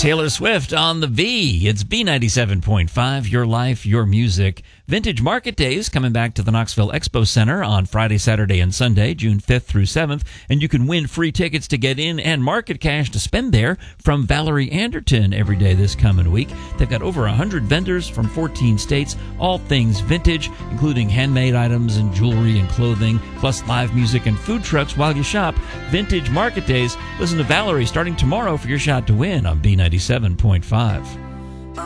Taylor Swift on the V. It's B97.5, your life, your music. Vintage Market Days coming back to the Knoxville Expo Center on Friday, Saturday, and Sunday, June 5th through 7th. And you can win free tickets to get in and market cash to spend there from Valerie Anderton every day this coming week. They've got over 100 vendors from 14 states, all things vintage, including handmade items and jewelry and clothing, plus live music and food trucks while you shop. Vintage Market Days. Listen to Valerie starting tomorrow for your shot to win on B97.5.